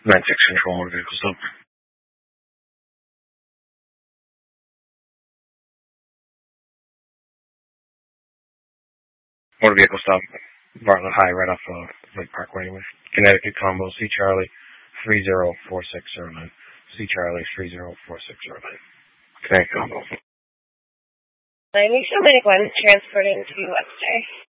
9-6 control, motor vehicle stop. Motor vehicle stop, Bartlett High, right off of Lake Parkway with Connecticut Combo, C Charlie 304609. C Charlie 304609. Connecticut Combo. Nisha Miniquan, transporting to Webster.